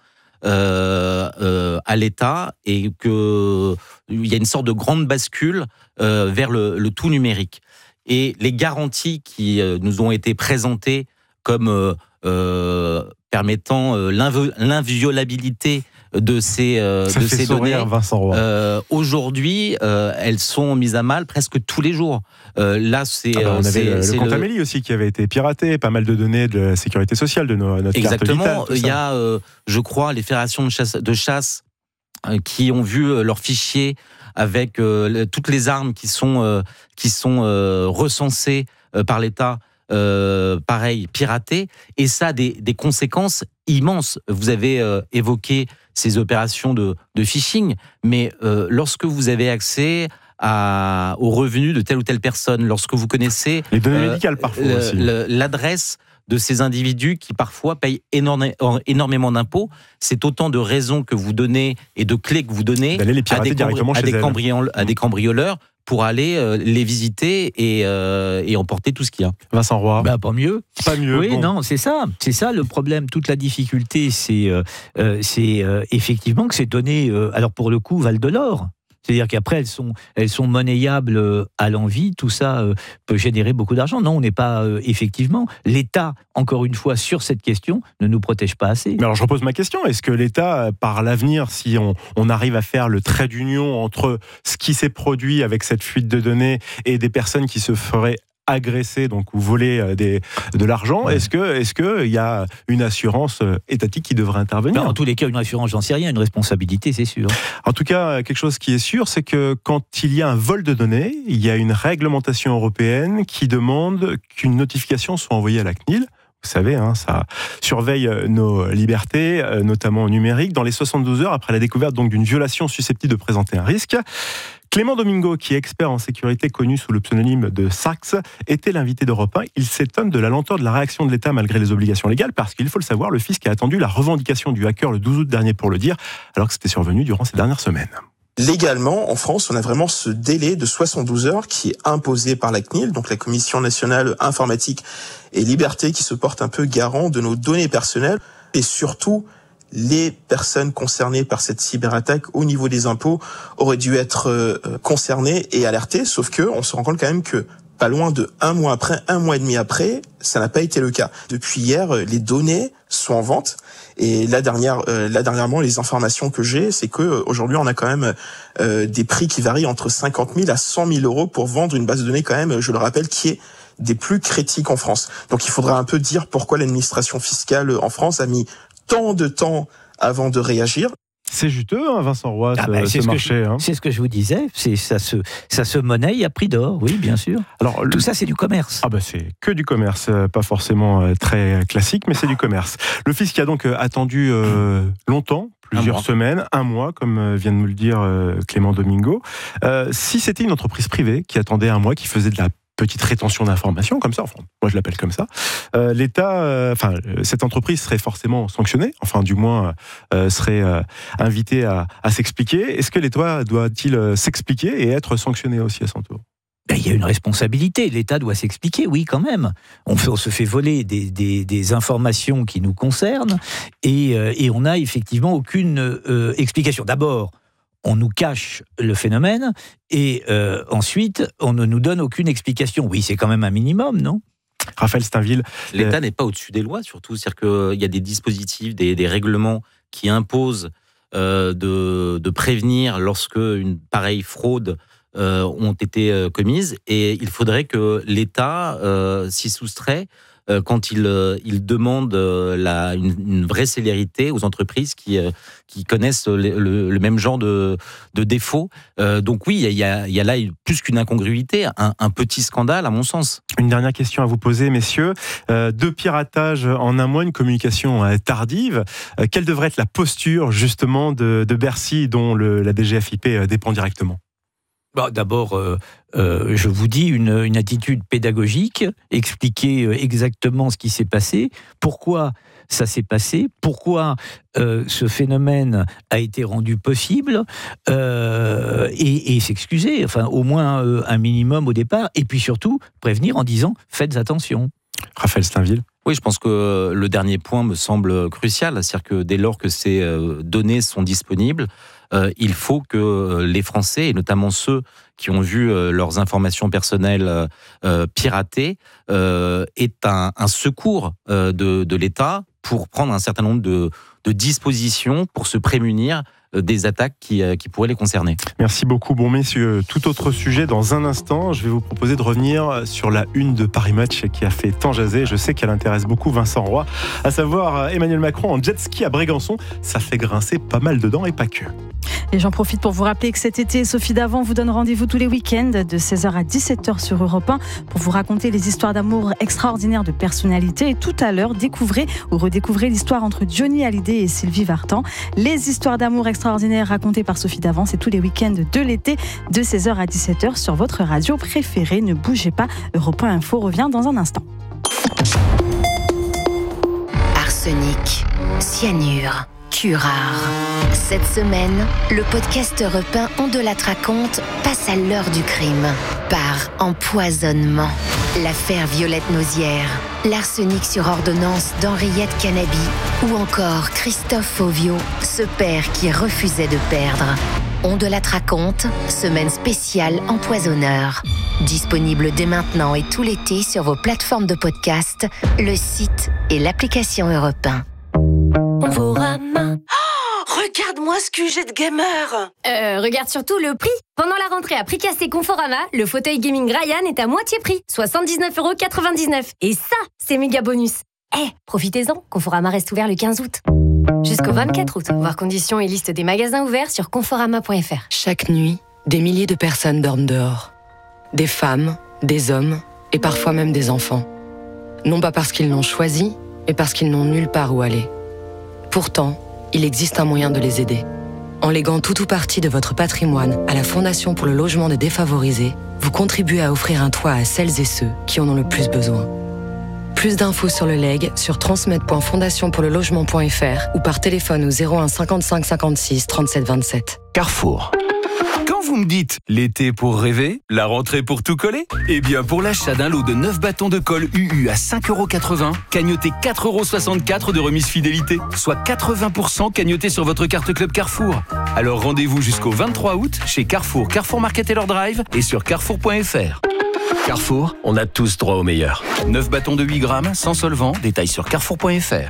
à l'État, et qu'il y a une sorte de grande bascule vers le tout numérique. Et les garanties qui nous ont été présentées comme permettant l'inviolabilité de ces données, aujourd'hui, elles sont mises à mal presque tous les jours. Là, on avait le compte Amélie aussi qui avait été piraté, pas mal de données de la sécurité sociale de notre carte vitale. Exactement. Il y a, je crois, les fédérations de chasse qui ont vu leurs fichiers avec toutes les armes qui sont recensées par l'État. Pareil, piraté, et ça a des conséquences immenses. Vous avez évoqué ces opérations de phishing, mais lorsque vous avez accès aux revenus de telle ou telle personne. Lorsque vous connaissez les données médicales parfois aussi. L'adresse de ces individus qui parfois payent énormément d'impôts, c'est autant de raisons que vous donnez et de clés que vous donnez à des cambrioleurs pour aller les visiter et emporter tout ce qu'il y a. Vincent Roy. Pas mieux. Pas mieux. Oui, bon. non, c'est ça le problème. Toute la difficulté, c'est effectivement que ces données, alors pour le coup, valent de l'or. C'est-à-dire qu'après, elles sont monnayables à l'envi. Tout ça peut générer beaucoup d'argent. Non, on n'est pas... effectivement, l'État, encore une fois, sur cette question, ne nous protège pas assez. Mais alors, je repose ma question. Est-ce que l'État, par l'avenir, si on arrive à faire le trait d'union entre ce qui s'est produit avec cette fuite de données et des personnes qui se feraient agresser donc ou voler de l'argent, est-ce que il y a une assurance étatique qui devrait intervenir? En tous les cas, une assurance, j'en sais rien, une responsabilité, c'est sûr. En tout cas, quelque chose qui est sûr, c'est que quand il y a un vol de données, il y a une réglementation européenne qui demande qu'une notification soit envoyée à la CNIL. Vous savez, ça surveille nos libertés, notamment numériques, dans les 72 heures après la découverte donc d'une violation susceptible de présenter un risque. Clément Domingo, qui est expert en sécurité connu sous le pseudonyme de Sax, était l'invité d'Europe 1. Il s'étonne de la lenteur de la réaction de l'État malgré les obligations légales, parce qu'il faut le savoir, le fisc a attendu la revendication du hacker le 12 août dernier pour le dire, alors que c'était survenu durant ces dernières semaines. Légalement, en France, on a vraiment ce délai de 72 heures qui est imposé par la CNIL, donc la Commission nationale informatique et liberté, qui se porte un peu garant de nos données personnelles et surtout les personnes concernées par cette cyberattaque au niveau des impôts auraient dû être concernées et alertées, sauf que on se rend compte quand même que pas loin de un mois et demi après, ça n'a pas été le cas. Depuis hier, les données sont en vente et là dernièrement, les informations que j'ai, c'est que aujourd'hui on a quand même des prix qui varient entre 50 000 à 100 000 euros pour vendre une base de données quand même, je le rappelle, qui est des plus critiques en France. Donc il faudra un peu dire pourquoi l'administration fiscale en France a mis tant de temps avant de réagir. C'est juteux, Vincent Roy, ce marché. C'est ce que je vous disais, ça se monnaie à prix d'or, oui, bien sûr. Alors, tout ça, c'est du commerce. C'est que du commerce, pas forcément très classique, mais c'est du commerce. Le fisc a donc attendu longtemps, plusieurs semaines, un mois, comme vient de me le dire Clément Domingo. Si c'était une entreprise privée qui attendait un mois, qui faisait de la petite rétention d'informations, comme ça, moi je l'appelle comme ça, l'État, cette entreprise serait forcément sanctionnée, du moins serait invitée à s'expliquer. Est-ce que l'État doit-il s'expliquer et être sanctionné aussi à son tour ? Il y a une responsabilité, l'État doit s'expliquer, oui, quand même. On se fait voler des informations qui nous concernent et on n'a effectivement aucune explication. D'abord, on nous cache le phénomène et ensuite, on ne nous donne aucune explication. Oui, c'est quand même un minimum, non ? Raphaël Steinville. L'État n'est pas au-dessus des lois, surtout. C'est-à-dire qu'il y a des dispositifs, des règlements qui imposent de prévenir lorsque une pareille fraude ont été commises. Et il faudrait que l'État s'y soustrait quand il demande une vraie célérité aux entreprises qui connaissent le même genre de défauts. Donc oui, il y a là plus qu'une incongruité, un petit scandale à mon sens. Une dernière question à vous poser, messieurs. De piratage en un mois, une communication tardive. Quelle devrait être la posture justement de Bercy, dont la DGFiP dépend directement ? D'abord, je vous dis, une attitude pédagogique, expliquer exactement ce qui s'est passé, pourquoi ça s'est passé, pourquoi ce phénomène a été rendu possible, et s'excuser, au moins un minimum au départ, et puis surtout prévenir en disant « faites attention ». Raphaël Steinville. Oui, je pense que le dernier point me semble crucial, c'est-à-dire que dès lors que ces données sont disponibles, il faut que les Français, et notamment ceux qui ont vu leurs informations personnelles piratées, aient un secours de l'État pour prendre un certain nombre de dispositions pour se prémunir des attaques qui pourraient les concerner. Merci beaucoup, bon messieurs. Tout autre sujet dans un instant. Je vais vous proposer de revenir sur la une de Paris Match qui a fait tant jaser. Je sais qu'elle intéresse beaucoup Vincent Roy, à savoir Emmanuel Macron en jet ski à Brégançon. Ça fait grincer pas mal de dents et pas que. Et j'en profite pour vous rappeler que cet été, Sophie Davant vous donne rendez-vous tous les week-ends de 16h à 17h sur Europe 1 pour vous raconter les histoires d'amour extraordinaires de personnalités. Et tout à l'heure, découvrez ou redécouvrez l'histoire entre Johnny Hallyday et Sylvie Vartan. Les histoires d'amour extraordinaires racontées par Sophie Davant, c'est tous les week-ends de l'été de 16h à 17h sur votre radio préférée. Ne bougez pas, Europe 1 Info revient dans un instant. Arsenic, cyanure, curare. Cette semaine, le podcast Europe 1 On de la raconte passe à l'heure du crime. Par empoisonnement. L'affaire Violette Nausière, l'arsenic sur ordonnance d'Henriette Canabi ou encore Christophe Fauvio, ce père qui refusait de perdre. On de la raconte, semaine spéciale empoisonneur. Disponible dès maintenant et tout l'été sur vos plateformes de podcast, le site et l'application Europe 1. Conforama. Oh, regarde-moi ce que j'ai de gamer. Regarde surtout le prix. Pendant la rentrée à prix cassé Conforama, le fauteuil gaming Ryan est à moitié prix, 79,99 €. Et ça, c'est méga bonus. Profitez-en, Conforama reste ouvert le 15 août. Jusqu'au 24 août. Voir conditions et liste des magasins ouverts sur conforama.fr. Chaque nuit, des milliers de personnes dorment dehors. Des femmes, des hommes et parfois même des enfants. Non pas parce qu'ils l'ont choisi, mais parce qu'ils n'ont nulle part où aller. Pourtant, il existe un moyen de les aider. En léguant tout ou partie de votre patrimoine à la Fondation pour le logement des défavorisés, vous contribuez à offrir un toit à celles et ceux qui en ont le plus besoin. Plus d'infos sur le legs sur transmet.fondationpourlelogement.fr ou par téléphone au 01 55 56 37 27. Carrefour. Quand vous me dites l'été pour rêver, la rentrée pour tout coller, eh bien pour l'achat d'un lot de 9 bâtons de colle UU à 5,80 €, cagnotez 4,64 € de remise fidélité, soit 80% cagnoté sur votre carte Club Carrefour. Alors rendez-vous jusqu'au 23 août chez Carrefour, Carrefour Market et leur drive et sur carrefour.fr. Carrefour, on a tous droit au meilleur. 9 bâtons de 8 grammes, sans solvant, détails sur carrefour.fr.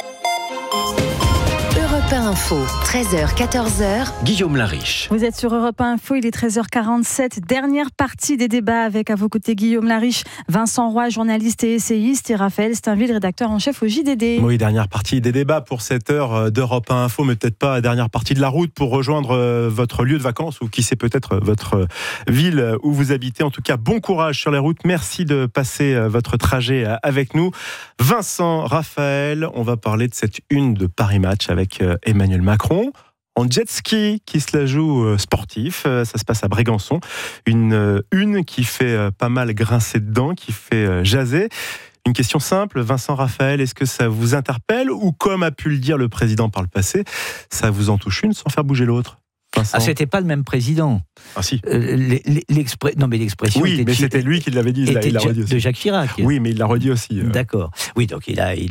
Europe 1 Info, 13h, 14h. Guillaume Lariche. Vous êtes sur Europe 1 Info, il est 13h47. Dernière partie des débats avec à vos côtés Guillaume Lariche, Vincent Roy, journaliste et essayiste, et Raphaël Steinville, rédacteur en chef au JDD. Oui, dernière partie des débats pour cette heure d'Europe 1 Info, mais peut-être pas la dernière partie de la route pour rejoindre votre lieu de vacances ou qui sait peut-être votre ville où vous habitez. En tout cas, bon courage sur les routes. Merci de passer votre trajet avec nous. Vincent, Raphaël, on va parler de cette une de Paris Match avec Emmanuel Macron en jet ski qui se la joue sportif. Ça se passe à Brégançon. Une qui fait pas mal grincer de dents, qui fait jaser. Une question simple, Vincent, Raphaël, est-ce que ça vous interpelle ou comme a pu le dire le président par le passé, ça vous en touche une sans faire bouger l'autre? Vincent. Ah, c'était pas le même président. Ah si. Non, mais l'expression. Oui, mais c'était lui qui l'avait dit. Il l'a redit aussi. De Jacques Chirac. Oui, mais il l'a redit aussi. D'accord. Oui, donc il a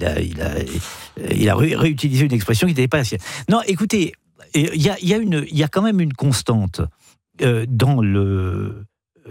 réutilisé une expression qui n'était pas la sienne. Non, écoutez, il y a quand même une constante dans le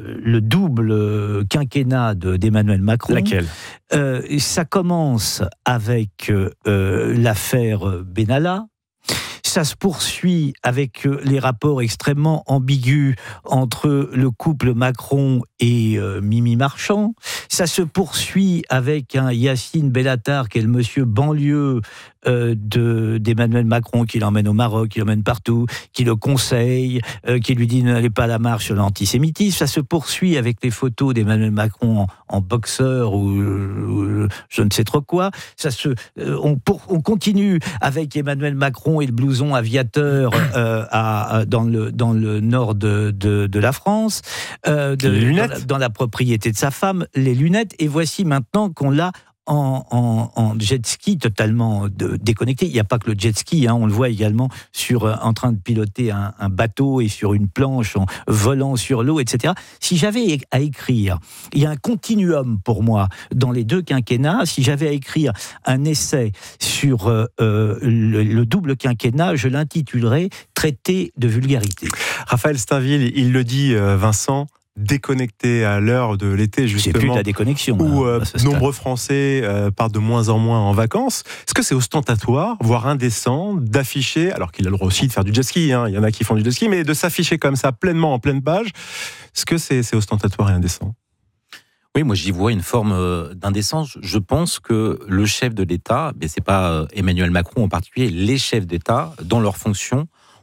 double quinquennat d'Emmanuel Macron. Laquelle? Ça commence avec l'affaire Benalla. Ça se poursuit avec les rapports extrêmement ambigus entre le couple Macron et Mimi Marchand. Ça se poursuit avec un Yacine Bellatar, qui est le monsieur banlieue d'Emmanuel Macron, qui l'emmène au Maroc, qui l'emmène partout, qui le conseille, qui lui dit n'allez pas à la marche sur l'antisémitisme. Ça se poursuit avec les photos d'Emmanuel Macron en boxeur ou je ne sais trop quoi. On continue avec Emmanuel Macron et le blouson aviateur dans le nord de la France, dans la propriété de sa femme, les lunettes. Et voici maintenant qu'on l'a en jet ski totalement déconnecté. Il n'y a pas que le jet ski, on le voit également en train de piloter un bateau et sur une planche, en volant sur l'eau, etc. Si j'avais à écrire, il y a un continuum pour moi dans les deux quinquennats. Si j'avais à écrire un essai sur le double quinquennat, je l'intitulerais « Traité de vulgarité ». Raphaël Steinville, il le dit, Vincent, déconnecté à l'heure de l'été, justement. C'est plus de la déconnexion. Où nombreux Français partent de moins en moins en vacances. Est-ce que c'est ostentatoire, voire indécent, d'afficher, alors qu'il a le droit aussi de faire du jet ski, il y en a qui font du jet ski, mais de s'afficher comme ça pleinement en pleine page, est-ce que c'est ostentatoire et indécent? Oui, moi j'y vois une forme d'indécence. Je pense que le chef de l'État, mais c'est pas Emmanuel Macron en particulier, les chefs d'État, dans leurs fonctions,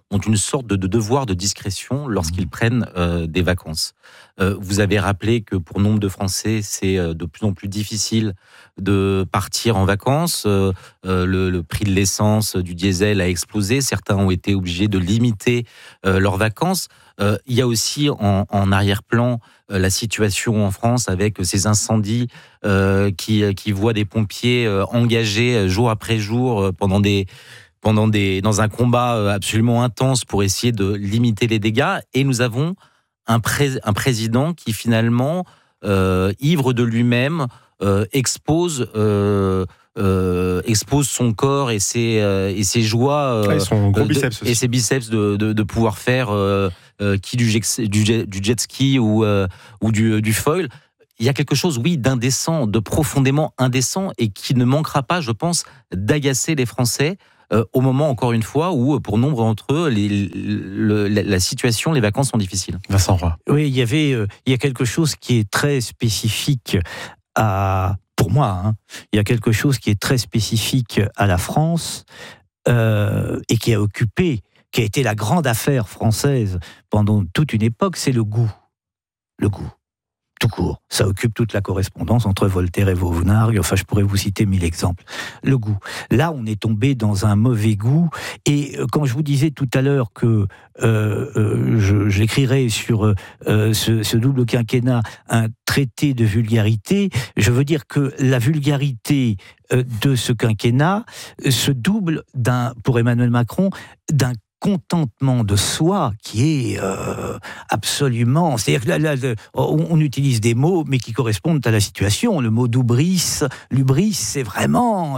ont une sorte de devoir de discrétion lorsqu'ils prennent des vacances. Vous avez rappelé que pour nombre de Français, c'est de plus en plus difficile de partir en vacances. Le prix de l'essence, du diesel a explosé. Certains ont été obligés de limiter leurs vacances. Il y a aussi en arrière-plan la situation en France avec ces incendies qui voient des pompiers engagés jour après jour dans un combat absolument intense pour essayer de limiter les dégâts. Et nous avons un président qui finalement, ivre de lui-même, expose son corps et ses joies son gros biceps aussi. Et ses biceps de pouvoir faire du jet ski ou du foil. Il y a quelque chose, oui, d'indécent, de profondément indécent et qui ne manquera pas, je pense, d'agacer les Français au moment, encore une fois, où pour nombre d'entre eux, la situation, les vacances sont difficiles. Vincent Roy. Oui, il y a quelque chose qui est très spécifique pour moi, il y a quelque chose qui est très spécifique à la France et qui a été la grande affaire française pendant toute une époque, c'est le goût. Le goût. Tout court. Ça occupe toute la correspondance entre Voltaire et Vauvenargues. Enfin, je pourrais vous citer 1000 exemples. Le goût. Là, on est tombé dans un mauvais goût. Et quand je vous disais tout à l'heure que j'écrirais sur ce double quinquennat un traité de vulgarité, je veux dire que la vulgarité de ce quinquennat se double pour Emmanuel Macron, d'un contentement de soi qui est absolument... C'est-à-dire que on utilise des mots, mais qui correspondent à la situation. Le mot d'ubris, c'est vraiment...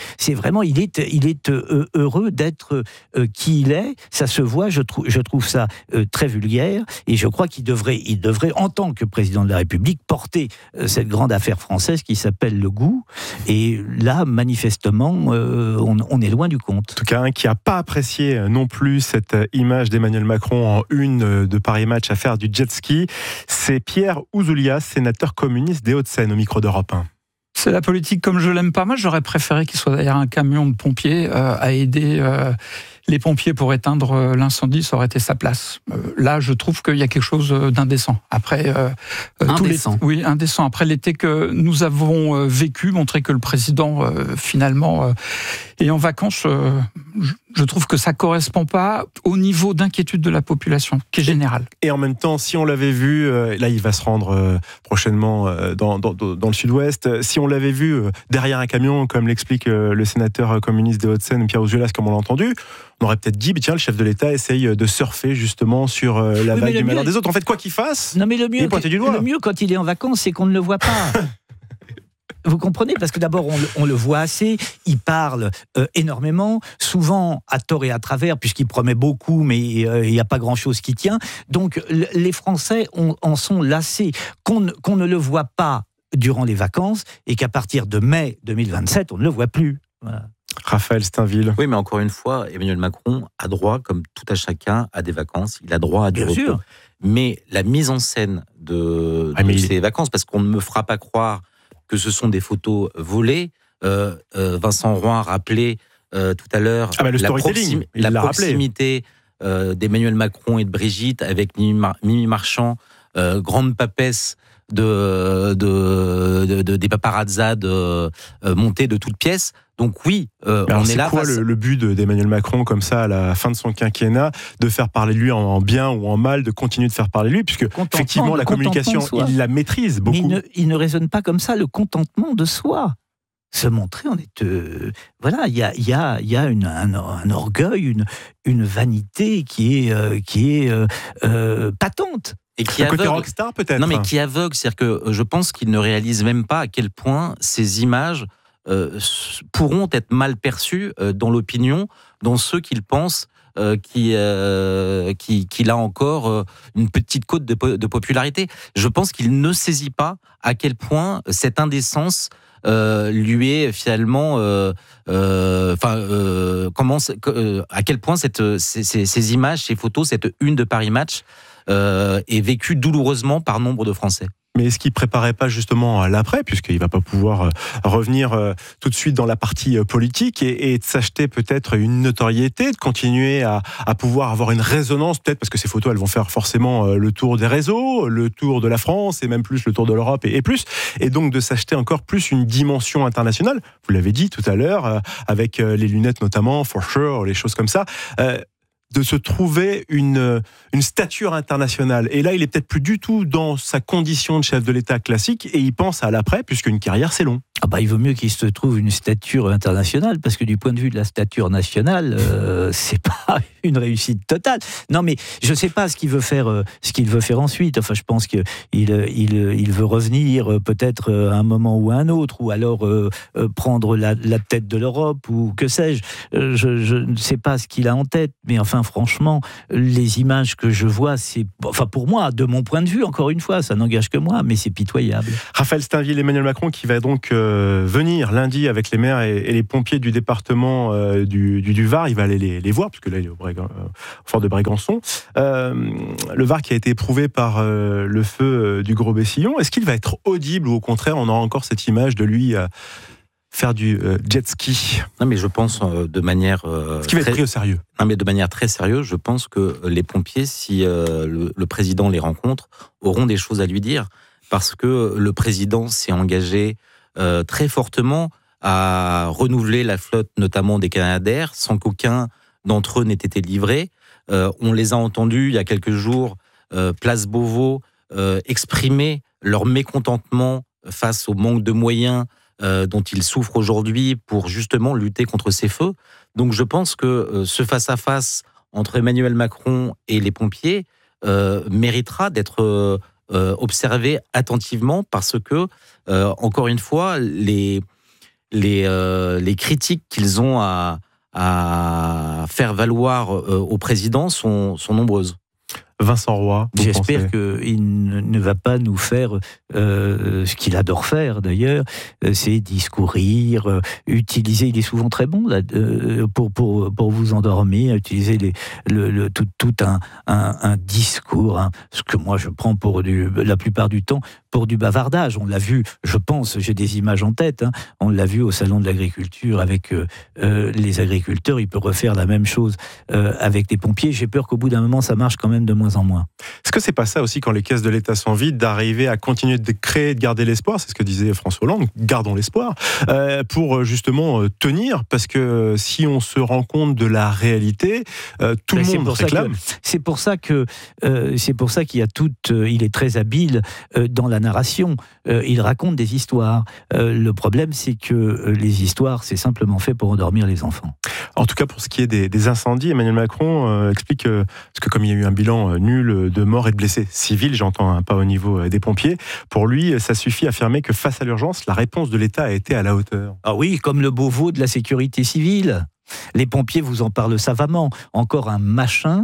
il est heureux d'être qui il est. Ça se voit, je trouve ça très vulgaire, et je crois qu'il devrait, en tant que président de la République, porter cette grande affaire française qui s'appelle le goût. Et là, manifestement, on est loin du compte. En tout cas, un qui n'a pas apprécié non plus cette image d'Emmanuel Macron en une de Paris Match à faire du jet ski, c'est Pierre Ouzoulias, sénateur communiste des Hauts-de-Seine, au micro d'Europe 1. C'est la politique comme je l'aime pas. Moi, j'aurais préféré qu'il soit derrière un camion de pompiers à aider les pompiers pour éteindre l'incendie. Ça aurait été sa place. Là, je trouve qu'il y a quelque chose d'indécent. Après, indécent. Après l'été que nous avons vécu, montrer que le président, finalement, est en vacances, je trouve que ça correspond pas au niveau d'inquiétude de la population, qui est général. Et en même temps, si on l'avait vu, là, il va se rendre prochainement dans le sud-ouest, si on l'avait vu derrière un camion, comme l'explique le sénateur communiste des Hauts-de-Seine, Pierre Ouzoulias, comme on l'a entendu, on aurait peut-être dit, tiens, le chef de l'État essaye de surfer justement sur la vague du malheur des autres. En fait, quoi qu'il fasse, non, mais le il est pointé du doigt. Le mieux quand il est en vacances, c'est qu'on ne le voit pas. Vous comprenez ? Parce que d'abord, on le voit assez, il parle énormément, souvent à tort et à travers, puisqu'il promet beaucoup, mais il n'y a pas grand-chose qui tient. Donc, les Français en sont lassés. Qu'on ne le voit pas durant les vacances, et qu'à partir de mai 2027, on ne le voit plus. Voilà. Raphaël Steinville. Oui, mais encore une fois, Emmanuel Macron a droit, comme tout à chacun, à des vacances. Il a droit à du repos. Sûr. Mais la mise en scène de ces vacances, parce qu'on ne me fera pas croire que ce sont des photos volées. Vincent Roy a rappelé tout à l'heure la proximité d'Emmanuel Macron et de Brigitte avec Mimi Marchand, grande papesse des paparazzades montées de toutes pièces. Donc oui, on est là. C'est quoi le but d'Emmanuel Macron, comme ça, à la fin de son quinquennat, de faire parler de lui en bien ou en mal, de continuer de faire parler de lui, puisque effectivement la communication, il la maîtrise beaucoup. Mais il ne raisonne pas comme ça, le contentement de soi. Se montrer, on est voilà, il y a un orgueil, une vanité qui est patente. Et qui aveugle. Côté rockstar peut-être. Non, mais qui aveugle, c'est-à-dire que je pense qu'il ne réalise même pas à quel point ces images pourront être mal perçues dans l'opinion, dans ceux qu'ils pensent qu'il a encore une petite cote de popularité. Je pense qu'il ne saisit pas à quel point cette indécence lui est finalement à quel point ces images, ces photos, cette une de Paris Match est vécue douloureusement par nombre de Français. mais est-ce qu'il préparait pas justement l'après, puisqu'il va pas pouvoir revenir tout de suite dans la partie politique et de s'acheter peut-être une notoriété, de continuer à pouvoir avoir une résonance, peut-être parce que ces photos, elles vont faire forcément le tour des réseaux, le tour de la France et même plus le tour de l'Europe et plus, et donc de s'acheter encore plus une dimension internationale. Vous l'avez dit tout à l'heure, avec les lunettes notamment, For Sure, les choses comme ça. De se trouver une stature internationale. Et là, il est peut-être plus du tout dans sa condition de chef de l'État classique et il pense à l'après, puisqu'une carrière, c'est long. Il vaut mieux qu'il se trouve une stature internationale, parce que du point de vue de la stature nationale, c'est pas une réussite totale. Non, mais je sais pas ce qu'il veut faire ensuite. Enfin, je pense qu'il veut revenir peut-être à un moment ou à un autre, ou alors prendre la tête de l'Europe, ou que sais-je. Je ne sais pas ce qu'il a en tête, mais enfin, franchement, les images que je vois, pour moi, de mon point de vue, encore une fois, ça n'engage que moi, mais c'est pitoyable. Raphaël Steinville, Emmanuel Macron qui va donc venir lundi avec les maires et les pompiers du département du Var. Il va aller les voir, puisque là il est au fort de Brégançon. Le Var qui a été éprouvé par le feu du Gros Bessillon. Est-ce qu'il va être audible, ou au contraire on aura encore cette image de lui faire du jet ski? Non, mais je pense de manière... Ce qui va être pris au sérieux. Non, mais de manière très sérieuse, je pense que les pompiers, si le président les rencontre, auront des choses à lui dire, parce que le président s'est engagé très fortement à renouveler la flotte, notamment des Canadair, sans qu'aucun d'entre eux n'ait été livré. On les a entendus il y a quelques jours, place Beauvau, exprimer leur mécontentement face au manque de moyens dont ils souffrent aujourd'hui pour justement lutter contre ces feux. Donc je pense que ce face-à-face entre Emmanuel Macron et les pompiers méritera d'être observé attentivement, parce que, encore une fois, les critiques qu'ils ont à faire valoir au président sont nombreuses. Vincent Roy, j'espère qu'il ne va pas nous faire ce qu'il adore faire d'ailleurs, c'est discourir, utiliser, il est souvent très bon là, pour vous endormir, utiliser tout un discours, ce que moi je prends la plupart du temps pour du bavardage. On l'a vu, je pense, j'ai des images en tête, on l'a vu au salon de l'agriculture avec les agriculteurs, il peut refaire la même chose avec les pompiers. J'ai peur qu'au bout d'un moment ça marche quand même de moins en moins. Est-ce que c'est pas ça aussi, quand les caisses de l'État sont vides, d'arriver à continuer de créer, de garder l'espoir? C'est ce que disait François Hollande, gardons l'espoir, pour justement tenir, parce que si on se rend compte de la réalité, tout le monde réclame. C'est pour ça qu'il y a il est très habile dans la narration. Il raconte des histoires. Le problème, c'est que les histoires, c'est simplement fait pour endormir les enfants. En tout cas, pour ce qui est des incendies, Emmanuel Macron explique que comme il y a eu un bilan nul de morts et de blessés civils, j'entends, pas au niveau des pompiers, pour lui, ça suffit à affirmer que face à l'urgence, la réponse de l'État a été à la hauteur. Ah oui, comme le Beauvau de la sécurité civile. Les pompiers vous en parlent savamment. Encore un machin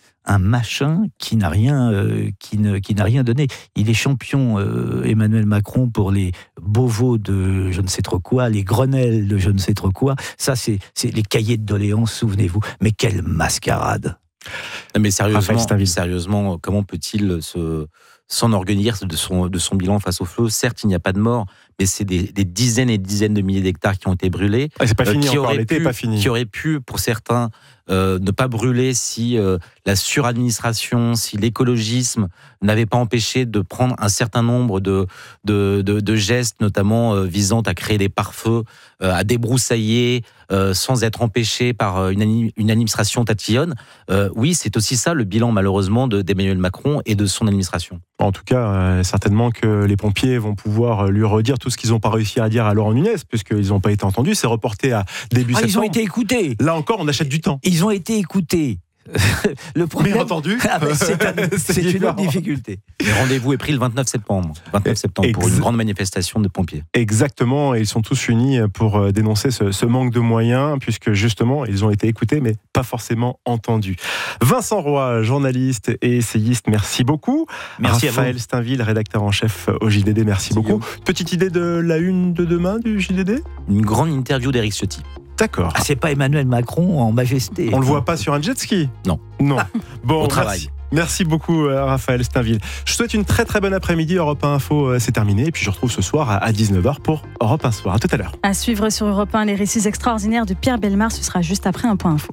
qui n'a rien donné. Il est champion, Emmanuel Macron, pour les Beauvaux de je ne sais trop quoi, les Grenelles de je ne sais trop quoi. Ça, c'est les cahiers de doléances, souvenez-vous. Mais quelle mascarade! Mais sérieusement, comment peut-il s'enorgueillir de son bilan face au feu? Certes, il n'y a pas de mort, mais c'est des dizaines et dizaines de milliers d'hectares qui ont été brûlés. C'est pas fini encore, l'été n'est pas fini. Qui auraient pu, pour certains, ne pas brûler si la suradministration, si l'écologisme n'avait pas empêché de prendre un certain nombre de gestes, notamment visant à créer des pare-feux, à débroussailler, sans être empêché par une administration tatillonne. Oui, c'est aussi ça le bilan, malheureusement, d'Emmanuel Macron et de son administration. En tout cas, certainement que les pompiers vont pouvoir lui redire tout ce qu'ils n'ont pas réussi à dire à Laurent Nunez, puisqu'ils n'ont pas été entendus. C'est reporté à début septembre. Ils ont été écoutés. Là encore, on achète du temps. Ils ont été écoutés. Le problème, mais entendu, c'est une autre difficulté. Le rendez-vous est pris le 29 septembre pour une grande manifestation de pompiers. Exactement, et ils sont tous unis pour dénoncer ce manque de moyens, puisque justement, ils ont été écoutés, mais pas forcément entendus. Vincent Roy, journaliste et essayiste, merci beaucoup. Merci Raphaël Steinville, rédacteur en chef au JDD, merci beaucoup. Petite idée de la une de demain du JDD? Une grande interview d'Éric Ciotti. D'accord. C'est pas Emmanuel Macron en majesté. On le voit pas sur un jet ski? Non. Bon, au travail. Merci beaucoup Raphaël Steinville. Je souhaite une très très bonne après-midi. Europe 1 Info, c'est terminé. Et puis je retrouve ce soir à 19h pour Europe 1 Soir. À tout à l'heure. À suivre sur Europe 1, les récits extraordinaires de Pierre Bellemare. Ce sera juste après un point info.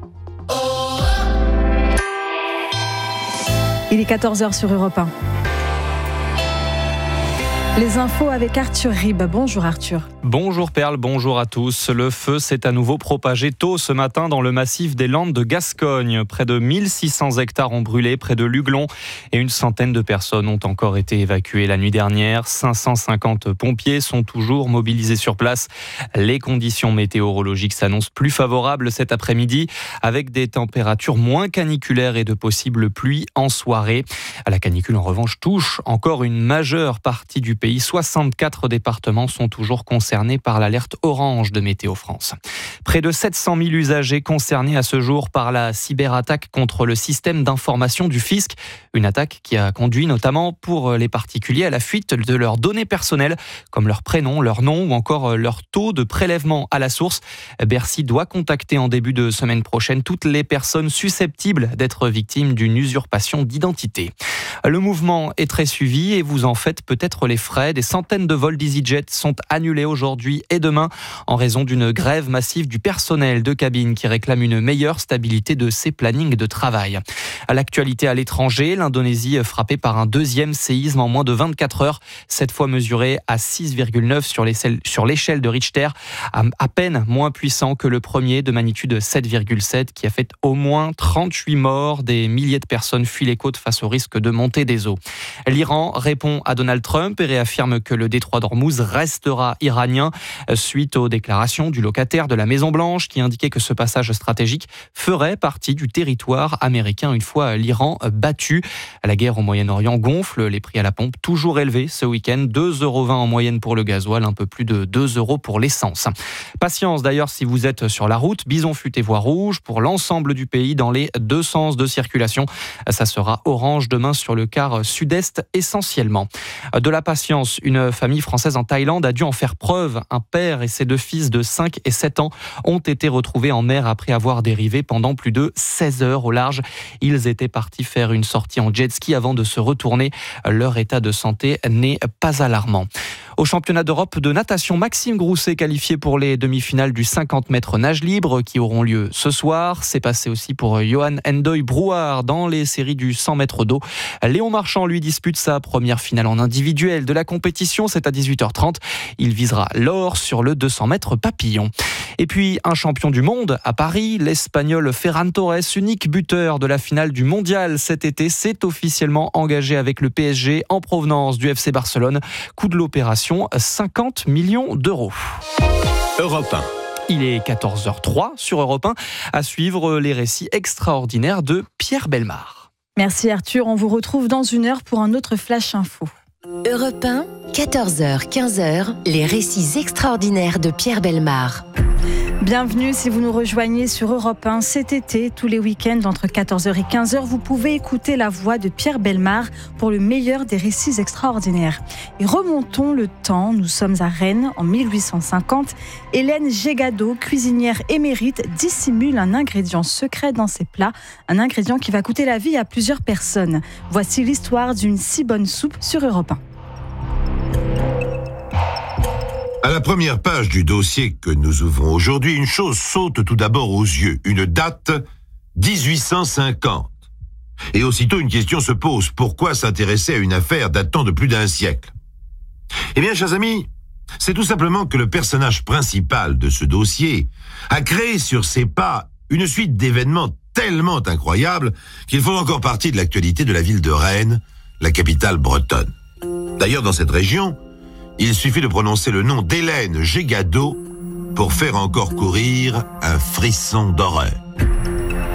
Il est 14h sur Europe 1. Les infos avec Arthur Rib. Bonjour Arthur. Bonjour Perle, bonjour à tous. Le feu s'est à nouveau propagé tôt ce matin dans le massif des Landes de Gascogne. Près de 1600 hectares ont brûlé près de Luglon et une centaine de personnes ont encore été évacuées la nuit dernière. 550 pompiers sont toujours mobilisés sur place. Les conditions météorologiques s'annoncent plus favorables cet après-midi avec des températures moins caniculaires et de possibles pluies en soirée. La canicule en revanche touche encore une majeure partie du pays. 64 départements sont toujours concernés par l'alerte orange de Météo France. Près de 700 000 usagers concernés à ce jour par la cyberattaque contre le système d'information du fisc. Une attaque qui a conduit notamment pour les particuliers à la fuite de leurs données personnelles, comme leur prénom, leur nom ou encore leur taux de prélèvement à la source. Bercy doit contacter en début de semaine prochaine toutes les personnes susceptibles d'être victimes d'une usurpation d'identité. Le mouvement est très suivi et vous en faites peut-être les frais. Des centaines de vols d'EasyJet sont annulés aujourd'hui et demain en raison d'une grève massive du personnel de cabine qui réclame une meilleure stabilité de ses plannings de travail. À l'actualité à l'étranger, l'Indonésie frappée par un deuxième séisme en moins de 24 heures, cette fois mesuré à 6,9 sur l'échelle de Richter, à peine moins puissant que le premier de magnitude 7,7 qui a fait au moins 38 morts. Des milliers de personnes fuient les côtes face au risque de montée des eaux. L'Iran répond à Donald Trump et réaffirme que le détroit d'Ormuz restera iranien suite aux déclarations du locataire de la Maison-Blanche qui indiquait que ce passage stratégique ferait partie du territoire américain une fois l'Iran battu. La guerre au Moyen-Orient gonfle les prix à la pompe, toujours élevés ce week-end, 2,20 € en moyenne pour le gasoil, un peu plus de 2 € pour l'essence. Patience d'ailleurs si vous êtes sur la route, bison futé voie rouge pour l'ensemble du pays dans les deux sens de circulation. Ça sera orange demain sur le quart sud-est essentiellement. De la patience, une famille française en Thaïlande a dû en faire preuve. Un père et ses deux fils de 5 et 7 ans ont été retrouvés en mer après avoir dérivé pendant plus de 16 heures au large. Ils étaient partis faire une sortie en jet ski avant de se retourner. Leur état de santé n'est pas alarmant. Au championnat d'Europe de natation, Maxime Grousset qualifié pour les demi-finales du 50 mètres nage libre qui auront lieu ce soir. C'est passé aussi pour Johan Endoy Brouard dans les séries du 100 mètres d'eau. Léon Marchand lui dispute sa première finale en individuel de la compétition. C'est à 18h30. Il visera l'or sur le 200 mètres papillon. Et puis un champion du monde à Paris, l'Espagnol Ferran Torres, unique buteur de la finale du mondial cet été, s'est officiellement engagé avec le PSG en provenance du FC Barcelone. Coût de l'opération, 50 millions d'euros. Europe 1. Il est 14h03 sur Europe 1. À suivre les récits extraordinaires de Pierre Bellemare. Merci Arthur, on vous retrouve dans une heure pour un autre Flash Info. Europe 1, 14h, 15h, les récits extraordinaires de Pierre Bellemare. Bienvenue si vous nous rejoignez sur Europe 1 cet été, tous les week-ends entre 14h et 15h, vous pouvez écouter la voix de Pierre Bellemare pour le meilleur des récits extraordinaires. Et remontons le temps, nous sommes à Rennes en 1850. Hélène Gégado, cuisinière émérite, dissimule un ingrédient secret dans ses plats, un ingrédient qui va coûter la vie à plusieurs personnes. Voici l'histoire d'une si bonne soupe sur Europe 1. À la première page du dossier que nous ouvrons aujourd'hui, une chose saute tout d'abord aux yeux, une date 1850. Et aussitôt une question se pose, pourquoi s'intéresser à une affaire datant de plus d'un siècle ? Eh bien, chers amis, c'est tout simplement que le personnage principal de ce dossier a créé sur ses pas une suite d'événements tellement incroyables qu'ils font encore partie de l'actualité de la ville de Rennes, la capitale bretonne. D'ailleurs, dans cette région, il suffit de prononcer le nom d'Hélène Gégado pour faire encore courir un frisson d'horreur.